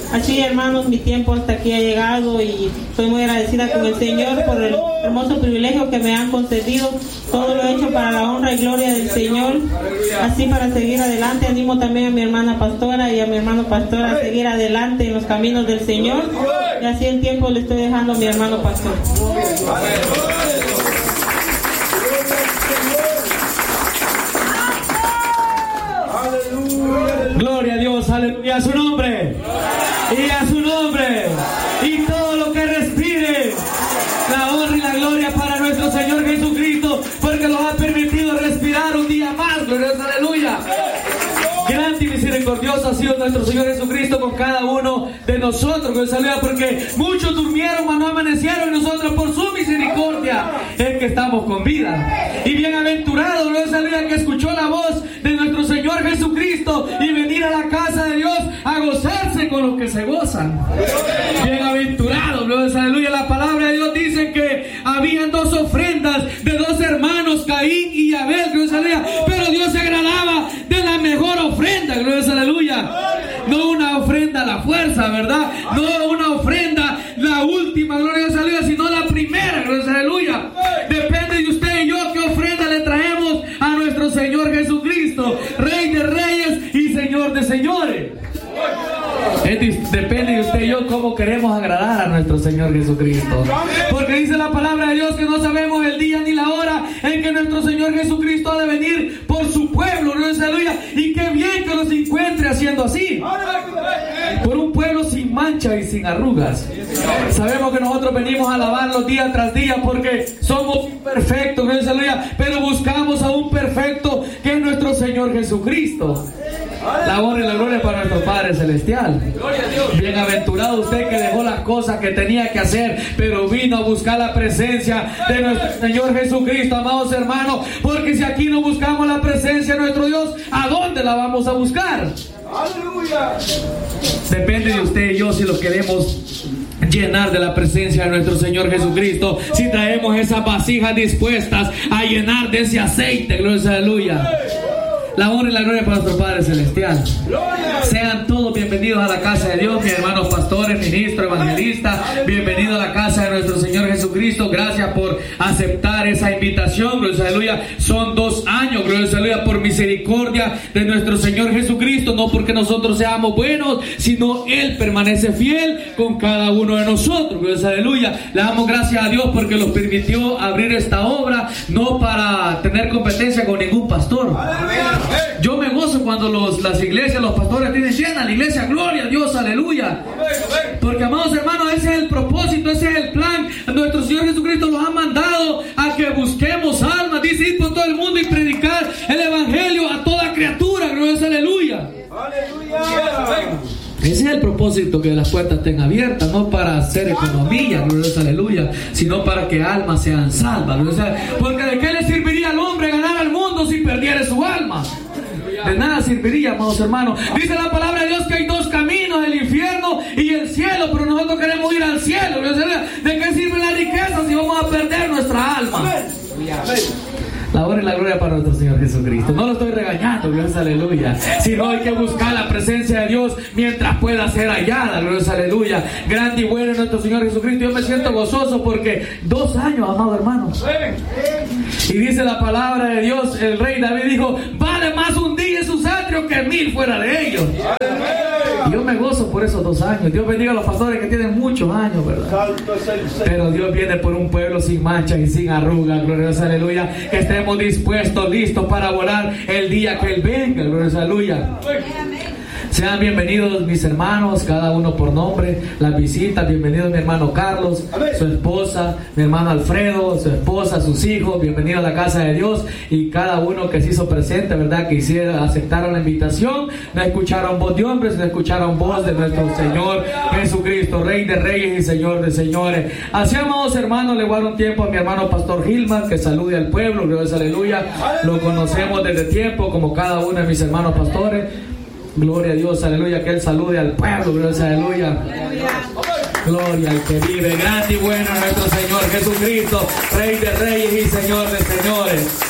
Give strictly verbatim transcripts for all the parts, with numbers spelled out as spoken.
Así, hermanos, mi tiempo hasta aquí ha llegado y estoy muy agradecida con el Señor por el hermoso privilegio que me han concedido. Todo lo he hecho para la honra y gloria del Señor. Así, para seguir adelante, animo también a mi hermana pastora y a mi hermano pastor a seguir adelante en los caminos del Señor. Y así el tiempo le estoy dejando a mi hermano pastor. Gloria a Dios, aleluya a su nombre y a su nombre y todo lo que respire, la honra y la gloria para nuestro Señor Jesucristo, porque nos ha permitido respirar un día más. Gloria a Dios, aleluya. Grande y misericordioso ha sido nuestro Señor Jesucristo con cada uno de nosotros, Dios aleluya, porque muchos durmieron mas no amanecieron, y nosotros por su misericordia es que estamos con vida. Y bienaventurado, Dios aleluya, que escuchó la voz de nuestro Señor Jesucristo y venir a la casa de Dios a gozarse con los que se gozan. Bienaventurado, Dios aleluya. La palabra de Dios dice que habían dos ofrendas de dos hermanos, Caín y Abel, Dios aleluya, pero Dios se agradaba de la mejor ofrenda, gloria aleluya. No una ofrenda a la fuerza, ¿verdad? No una ofrenda, la última, gloria a Dios, sino la primera, gloria aleluya. Depende de usted y yo qué ofrenda le traemos a nuestro Señor Jesucristo, Rey de Reyes y Señor de Señores. Es, depende de usted y yo cómo queremos agradar a nuestro Señor Jesucristo. Porque dice la palabra de Dios que no sabemos el día ni la hora en que nuestro Señor Jesucristo ha de venir por su pueblo, ¿no? Aleluya. Y qué bien que nos encuentre haciendo así, por un pueblo sin mancha y sin arrugas. Sabemos que nosotros venimos a alabarlo día tras día porque somos imperfectos, ¿no? Aleluya. Pero buscamos a un perfecto que es nuestro Señor Jesucristo. La honra y la gloria para nuestro Padre Celestial. Bienaventurado usted que dejó las cosas que tenía que hacer, pero vino a buscar la presencia de nuestro Señor Jesucristo, amados hermanos. Porque si aquí no buscamos la presencia de nuestro Dios, ¿a dónde la vamos a buscar? ¡Aleluya! Depende de usted y yo si lo queremos llenar de la presencia de nuestro Señor Jesucristo, si traemos esas vasijas dispuestas a llenar de ese aceite. Gloria, aleluya. La honra y la gloria para nuestro Padre Celestial. Sean todos bienvenidos a la casa de Dios, mis hermanos pastores, ministros, evangelistas. Bienvenidos a la casa de nuestro Señor Jesucristo. Gracias por aceptar esa invitación. Gloria, aleluya. Son dos años, gloria, aleluya, por misericordia de nuestro Señor Jesucristo. No porque nosotros seamos buenos, sino Él permanece fiel con cada uno de nosotros. Gloria, aleluya. Le damos gracias a Dios porque nos permitió abrir esta obra, no para tener competencia con ningún pastor. Yo me gozo cuando los, las iglesias, los pastores tienen llena la iglesia, gloria a Dios, aleluya. Porque, amados hermanos, ese es el propósito, ese es el plan. Nuestro Señor Jesucristo nos ha mandado a que busquemos almas, dice, ir por todo el mundo y predicar el evangelio a toda criatura, gloria a Dios, aleluya. Ese es el propósito, que las puertas estén abiertas, no para hacer economía, gloria a Dios, aleluya, sino para que almas sean salvas. Porque ¿de qué le serviría al hombre ganar al mundo si perdiera su alma? De nada serviría, amados hermanos. Dice la palabra de Dios que hay dos caminos, el infierno y el cielo, pero nosotros queremos ir al cielo. ¿De qué sirve la riqueza si vamos a perder nuestra alma? La honra y la gloria para nuestro Señor Jesucristo. No lo estoy regañando, Dios, aleluya. Sino hay que buscar la presencia de Dios mientras pueda ser hallada, Dios, aleluya. Grande y bueno es nuestro Señor Jesucristo. Yo me siento gozoso porque dos años, amado hermano. Y dice la palabra de Dios, el rey David dijo, vale más un día en sus atrios que mil fuera de ellos. Y yo me gozo por esos dos años. Dios bendiga a los pastores que tienen muchos años, ¿verdad? Pero Dios viene por un pueblo sin mancha y sin arrugas, gloria a Dios, aleluya. Que estemos dispuestos, listos para volar el día que Él venga, gloria a Dios, aleluya. Sean bienvenidos mis hermanos, cada uno por nombre, las visitas. Bienvenido mi hermano Carlos, su esposa, mi hermano Alfredo, su esposa, sus hijos. Bienvenido a la casa de Dios. Y cada uno que se hizo presente, ¿verdad? Que hiciera, aceptaron la invitación. No escucharon voz de hombres, no escucharon voz de nuestro Señor Jesucristo, Rey de Reyes y Señor de Señores. Así, amados hermanos, le guardo un tiempo a mi hermano Pastor Gilman, que salude al pueblo, gloria, aleluya. Lo conocemos desde tiempo, como cada uno de mis hermanos pastores. Gloria a Dios, aleluya, que Él salude al pueblo, gloria, aleluya. Gloria al que vive, grande y bueno nuestro Señor Jesucristo, Rey de Reyes y Señor de Señores.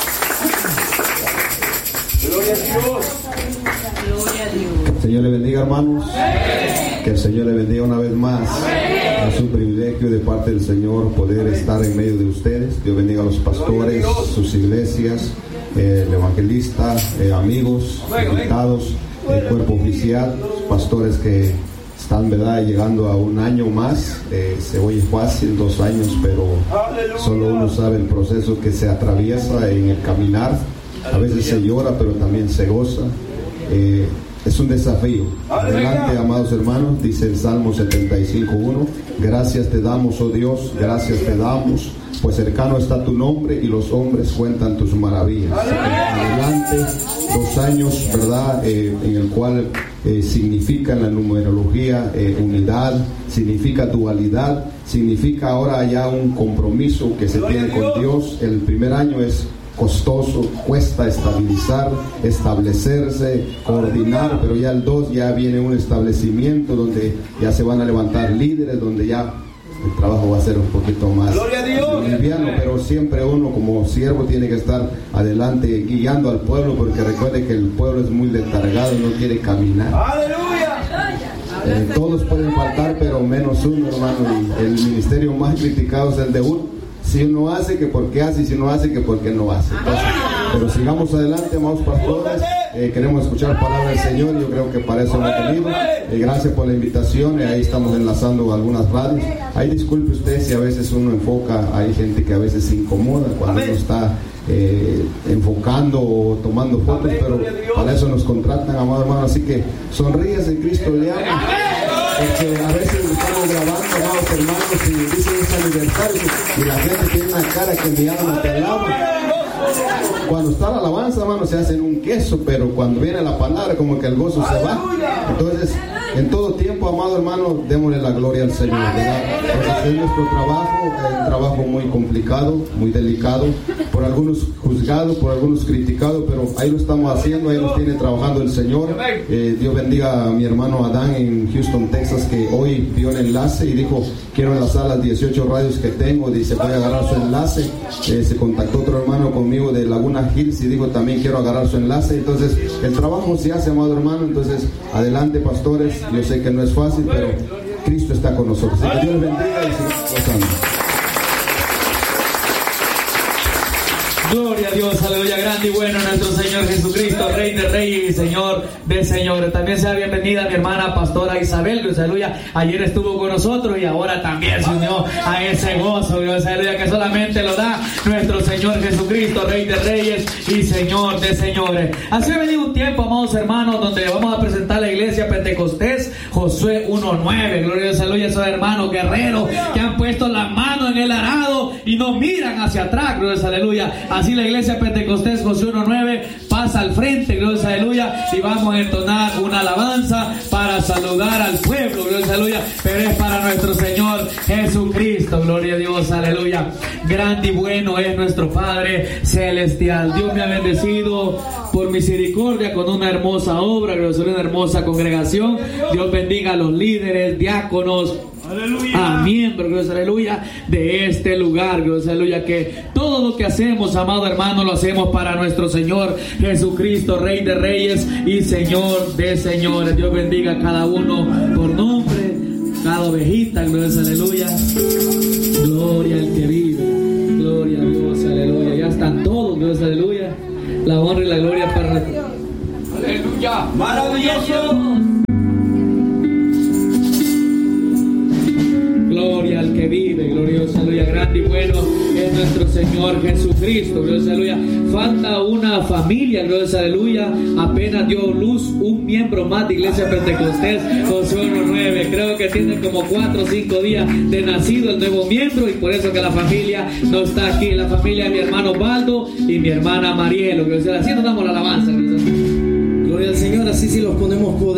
Gloria a Dios. Gloria a Dios. Señor le bendiga, hermanos. Que el Señor le bendiga una vez más. Es un privilegio de parte del Señor poder estar en medio de ustedes. Dios bendiga a los pastores, sus iglesias, eh, el evangelista, eh, amigos, invitados, el cuerpo oficial, pastores que están, ¿verdad?, llegando a un año más. Eh, se oye fácil, dos años, pero solo uno sabe el proceso que se atraviesa en el caminar. A veces se llora, pero también se goza. Eh, es un desafío. Adelante, amados hermanos, dice el Salmo setenta y cinco uno: gracias te damos, oh Dios, gracias te damos, pues cercano está tu nombre y los hombres cuentan tus maravillas. Adelante, dos años, ¿verdad?, eh, en el cual eh, significa en la numerología eh, unidad, significa dualidad, significa ahora ya un compromiso que se tiene con Dios. El primer año es costoso, cuesta estabilizar, establecerse, coordinar, pero ya el dos ya viene un establecimiento donde ya se van a levantar líderes, donde ya el trabajo va a ser un poquito más liviano, pero siempre uno como siervo tiene que estar adelante guiando al pueblo, porque recuerde que el pueblo es muy letargado, no quiere caminar. Eh, todos pueden faltar, pero menos uno, hermano, y el ministerio más criticado es el de uno. Si uno hace, que porque hace, y si no hace, que porque no hace. Entonces, pero sigamos adelante, amados pastores. Eh, queremos escuchar palabra del Señor. Yo creo que para eso hemos venido. Eh, gracias por la invitación. Eh, ahí estamos enlazando algunas radios. Ahí disculpe usted si a veces uno enfoca. Hay gente que a veces se incomoda cuando uno está eh, enfocando o tomando fotos, pero para eso nos contratan, amados hermanos. Así que sonríese, Cristo le ama. Porque a veces estamos grabando, amados hermanos, y dicen es aniversario y la gente tiene una cara que me llama hasta el lado. Cuando está la alabanza, hermano, se hacen un queso, pero cuando viene la palabra, como que el gozo se va. Entonces, en todo tiempo, amado hermano, démosle la gloria al Señor, ¿verdad? Porque es nuestro trabajo, es un trabajo muy complicado, muy delicado, por algunos juzgado, por algunos criticado, pero ahí lo estamos haciendo, ahí nos tiene trabajando el Señor. Eh, Dios bendiga a mi hermano Adán en Houston, Texas, que hoy vio el enlace y dijo, quiero enlazar las dieciocho radios que tengo. Dice, voy a agarrar su enlace. Eh, se contactó otro hermano conmigo de Laguna Hills y dijo, también quiero agarrar su enlace. Entonces, el trabajo se hace, amado hermano. Entonces, adelante, pastores. Yo sé que no es fácil, pero Cristo está con nosotros. Que Dios les bendiga y sigamos gozando. Gloria a Dios, aleluya, grande y bueno nuestro Señor Jesucristo, Rey de Reyes y Señor de Señores. También sea bienvenida mi hermana pastora Isabel, Dios, aleluya. Ayer estuvo con nosotros y ahora también se unió a ese gozo, Dios, aleluya, que solamente lo da nuestro Señor Jesucristo, Rey de Reyes y Señor de Señores. Así ha venido un tiempo, amados hermanos, donde vamos a presentar la iglesia Pentecostés, Josué uno nueve. Gloria a Dios, aleluya, esos hermanos guerreros que han puesto la mano en el arado y no miran hacia atrás, gloria a Dios, aleluya. Así la iglesia Pentecostés Josué uno nueve pasa al frente, gloria a aleluya, y vamos a entonar una alabanza para saludar al pueblo, gloria a aleluya, pero es para nuestro Señor Jesucristo, gloria a Dios, aleluya. Grande y bueno es nuestro Padre Celestial. Dios me ha bendecido por misericordia con una hermosa obra, gloria a una hermosa congregación. Dios bendiga a los líderes, diáconos, a miembros, gloria, aleluya, de este lugar, gloria, aleluya, que todo lo que hacemos, amado hermano, lo hacemos para nuestro Señor Jesucristo, Rey de Reyes y Señor de Señores. Dios bendiga a cada uno por nombre, cada ovejita, gloria, aleluya. Gloria al que vive, gloria a Dios, aleluya. Ya están todos, gloria, aleluya. La honra y la gloria para nuestro... Aleluya, maravilloso. Gloria al que vive, glorioso, aleluya, grande y bueno es nuestro Señor Jesucristo, glorioso, aleluya. Falta una familia, glorioso, aleluya, apenas dio luz un miembro más de Iglesia Pentecostés, Josué uno nueve, creo que tienen como cuatro o cinco días de nacido el nuevo miembro y por eso que la familia no está aquí, la familia de mi hermano Baldo y mi hermana Marielo, glorioso, así nos damos la alabanza, glorioso. Gloria al Señor, así sí los ponemos poder.